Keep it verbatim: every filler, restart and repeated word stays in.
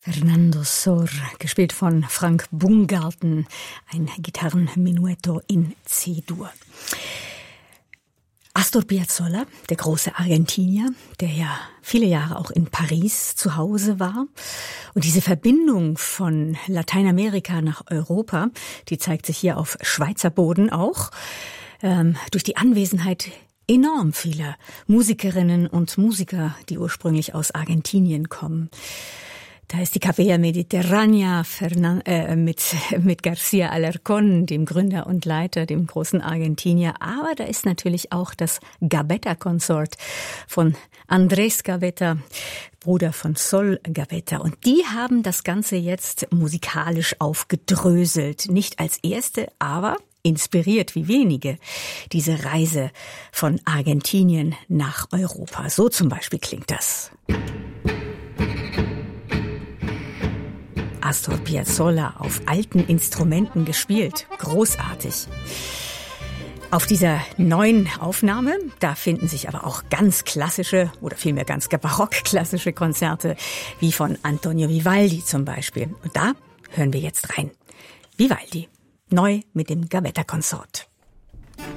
Fernando Sor, gespielt von Frank Bungarten, ein Gitarrenmenuetto in C-Dur. Astor Piazzolla, der große Argentinier, der ja viele Jahre auch in Paris zu Hause war. Und diese Verbindung von Lateinamerika nach Europa, die zeigt sich hier auf Schweizer Boden auch, ähm, durch die Anwesenheit enorm vieler Musikerinnen und Musiker, die ursprünglich aus Argentinien kommen. Da ist die Capella Mediterránea Fernan- äh, mit, mit García Alarcón, dem Gründer und Leiter, dem großen Argentinier. Aber da ist natürlich auch das Gavetta-Consort von Andrés Gavetta, Bruder von Sol Gavetta. Und die haben das Ganze jetzt musikalisch aufgedröselt. Nicht als erste, aber inspiriert wie wenige diese Reise von Argentinien nach Europa. So zum Beispiel klingt das. Astor Piazzolla auf alten Instrumenten gespielt. Großartig. Auf dieser neuen Aufnahme, da finden sich aber auch ganz klassische oder vielmehr ganz barock-klassische Konzerte, wie von Antonio Vivaldi zum Beispiel. Und da hören wir jetzt rein. Vivaldi, neu mit dem Gavetta-Consort.